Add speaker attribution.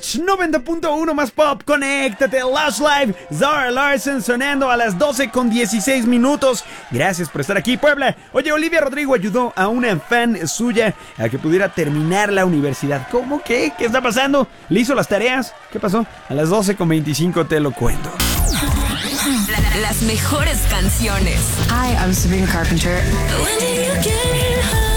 Speaker 1: Watch 90.1 más pop. Conéctate. Lush Live. Zara Larsson sonando a las 12:16. Gracias por estar aquí, Puebla. Oye, Olivia Rodrigo ayudó a una fan suya a que pudiera terminar la universidad. ¿Cómo? ¿Qué? ¿Qué está pasando? ¿Le hizo las tareas? ¿Qué pasó? A las 12:25 te lo cuento.
Speaker 2: Las mejores canciones.
Speaker 3: Hi, I'm Sabrina Carpenter.
Speaker 2: When did you get home?